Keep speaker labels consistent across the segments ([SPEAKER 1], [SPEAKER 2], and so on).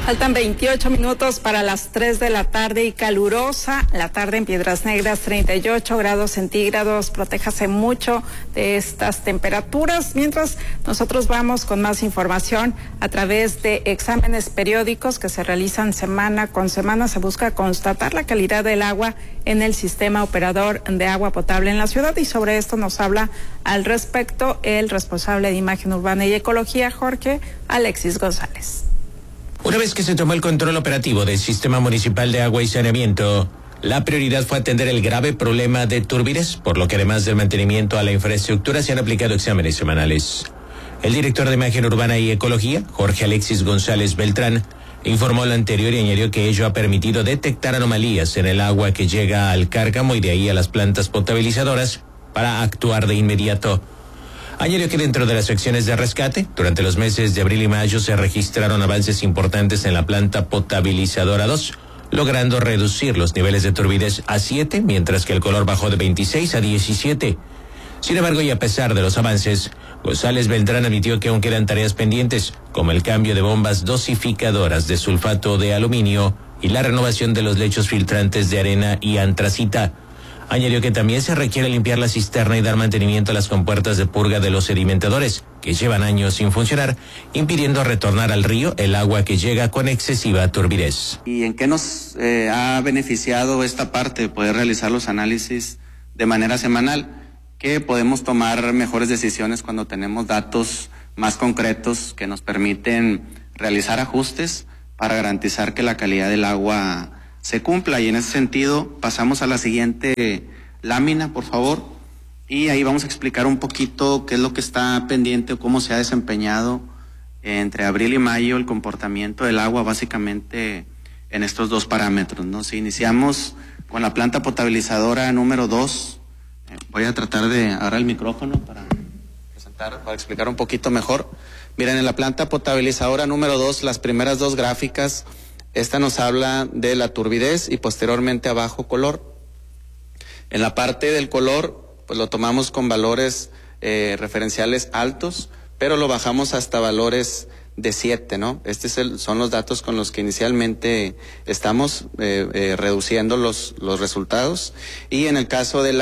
[SPEAKER 1] Faltan 28 minutos para las 3 de la tarde y calurosa la tarde en Piedras Negras, 38 grados centígrados. Protéjase mucho de estas temperaturas. Mientras nosotros vamos con más información a través de exámenes periódicos que se realizan semana con semana, se busca constatar la calidad del agua en el sistema operador de agua potable en la ciudad, y sobre esto nos habla al respecto el responsable de Imagen Urbana y Ecología, Jorge Alexis González.
[SPEAKER 2] Una vez que se tomó el control operativo del Sistema Municipal de Agua y Saneamiento, la prioridad fue atender el grave problema de turbidez, por lo que además del mantenimiento a la infraestructura se han aplicado exámenes semanales. El director de Imagen Urbana y Ecología, Jorge Alexis González Beltrán, informó lo anterior y añadió que ello ha permitido detectar anomalías en el agua que llega al cárcamo y de ahí a las plantas potabilizadoras para actuar de inmediato. Añadió que dentro de las acciones de rescate, durante los meses de abril y mayo se registraron avances importantes en la planta potabilizadora 2, logrando reducir los niveles de turbidez a 7, mientras que el color bajó de 26 a 17. Sin embargo, y a pesar de los avances, González Beltrán admitió que aún quedan tareas pendientes, como el cambio de bombas dosificadoras de sulfato de aluminio y la renovación de los lechos filtrantes de arena y antracita. Añadió que también se requiere limpiar la cisterna y dar mantenimiento a las compuertas de purga de los sedimentadores, que llevan años sin funcionar, impidiendo retornar al río el agua que llega con excesiva turbidez.
[SPEAKER 3] ¿Y en qué nos ha beneficiado esta parte de poder realizar los análisis de manera semanal? Que podemos tomar mejores decisiones cuando tenemos datos más concretos que nos permiten realizar ajustes para garantizar que la calidad del agua se cumpla, y en ese sentido pasamos a la siguiente lámina, por favor, y ahí vamos a explicar un poquito qué es lo que está pendiente o cómo se ha desempeñado entre abril y mayo el comportamiento del agua, básicamente en estos dos parámetros, ¿no? Si iniciamos con la planta potabilizadora número 2, voy a tratar de agarrar el micrófono para explicar un poquito mejor. Miren, en la planta potabilizadora número 2, las primeras dos gráficas, esta nos habla de la turbidez y posteriormente abajo color. En la parte del color, pues lo tomamos con valores referenciales altos, pero lo bajamos hasta valores de 7, ¿no? Son los datos con los que inicialmente estamos reduciendo los resultados. Y en el caso de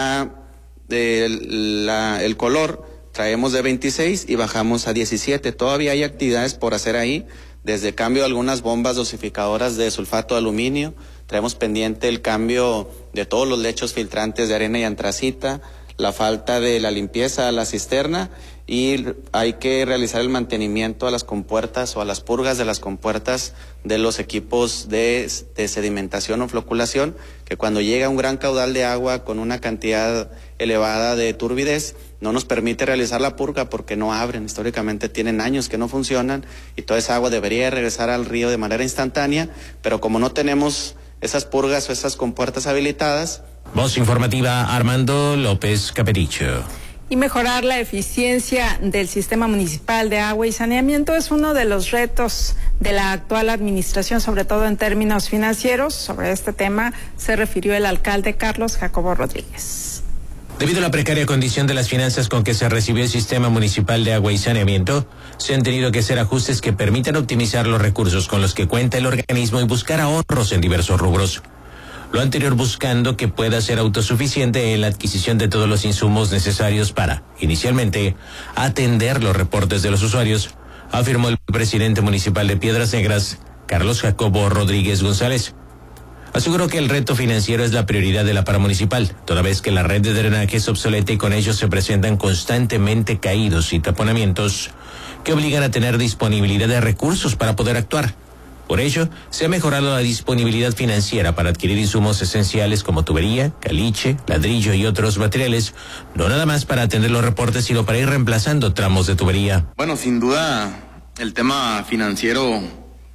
[SPEAKER 3] el color, traemos de 26 y bajamos a 17. Todavía hay actividades por hacer ahí, desde el cambio de algunas bombas dosificadoras de sulfato de aluminio, traemos pendiente el cambio de todos los lechos filtrantes de arena y antracita, la falta de la limpieza a la cisterna, y hay que realizar el mantenimiento a las compuertas o a las purgas de las compuertas de los equipos de sedimentación o floculación, que cuando llega un gran caudal de agua con una cantidad elevada de turbidez, no nos permite realizar la purga porque no abren. Históricamente tienen años que no funcionan y toda esa agua debería regresar al río de manera instantánea, pero como no tenemos esas purgas o esas compuertas habilitadas.
[SPEAKER 2] Voz informativa, Armando López Capericho.
[SPEAKER 1] Y mejorar la eficiencia del sistema municipal de agua y saneamiento es uno de los retos de la actual administración, sobre todo en términos financieros. Sobre este tema se refirió el alcalde Carlos Jacobo Rodríguez.
[SPEAKER 2] Debido a la precaria condición de las finanzas con que se recibió el Sistema Municipal de Agua y Saneamiento, se han tenido que hacer ajustes que permitan optimizar los recursos con los que cuenta el organismo y buscar ahorros en diversos rubros. Lo anterior buscando que pueda ser autosuficiente en la adquisición de todos los insumos necesarios para, inicialmente, atender los reportes de los usuarios, afirmó el presidente municipal de Piedras Negras, Carlos Jacobo Rodríguez González. Aseguró que el reto financiero es la prioridad de la paramunicipal, toda vez que la red de drenaje es obsoleta y con ello se presentan constantemente caídos y taponamientos que obligan a tener disponibilidad de recursos para poder actuar. Por ello, se ha mejorado la disponibilidad financiera para adquirir insumos esenciales como tubería, caliche, ladrillo y otros materiales, no nada más para atender los reportes, sino para ir reemplazando tramos de tubería.
[SPEAKER 4] Bueno, sin duda, el tema financiero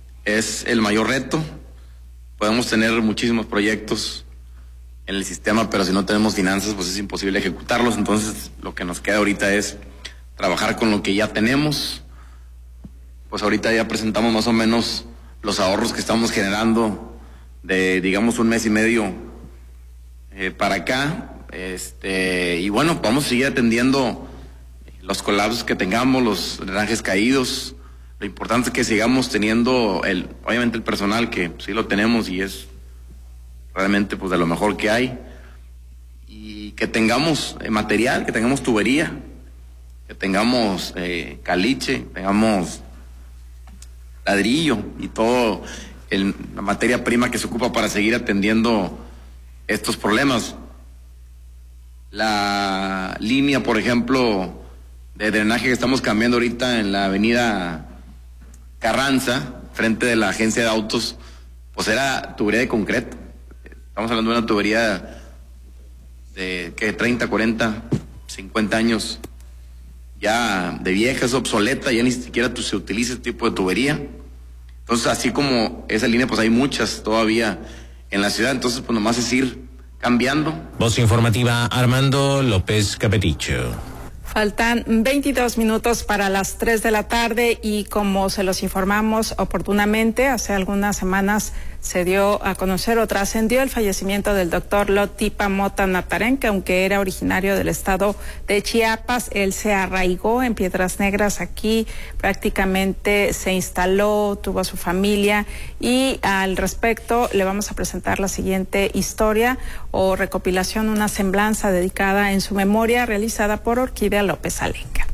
[SPEAKER 4] es el mayor reto. Podemos tener muchísimos proyectos en el sistema, pero si no tenemos finanzas, pues es imposible ejecutarlos. Entonces, lo que nos queda ahorita es trabajar con lo que ya tenemos. Pues ahorita ya presentamos más o menos los ahorros que estamos generando de, digamos, un mes y medio para acá. Y bueno, vamos a seguir atendiendo los colapsos que tengamos, los drenajes caídos, Lo importante es que sigamos teniendo obviamente el personal, que sí lo tenemos y es realmente pues de lo mejor que hay, y que tengamos material, que tengamos tubería, que tengamos caliche, tengamos ladrillo y todo la materia prima que se ocupa para seguir atendiendo estos problemas. La línea, por ejemplo, de drenaje que estamos cambiando ahorita en la avenida Carranza, frente de la agencia de autos, pues era tubería de concreto. Estamos hablando de una tubería de 30, 40, 50 años ya de vieja, es obsoleta, ya ni siquiera se utiliza este tipo de tubería. Entonces, así como esa línea, pues hay muchas todavía en la ciudad, entonces pues nomás es ir cambiando.
[SPEAKER 2] Voz informativa, Armando López Capeticho.
[SPEAKER 1] Faltan 22 minutos para las 3 de la tarde y como se los informamos oportunamente, hace algunas semanas se dio a conocer o trascendió el fallecimiento del doctor Lotipa Mota Natarén, que aunque era originario del estado de Chiapas, él se arraigó en Piedras Negras, aquí prácticamente se instaló, tuvo a su familia, y al respecto le vamos a presentar la siguiente historia o recopilación, una semblanza dedicada en su memoria realizada por Orquídea López Alenca.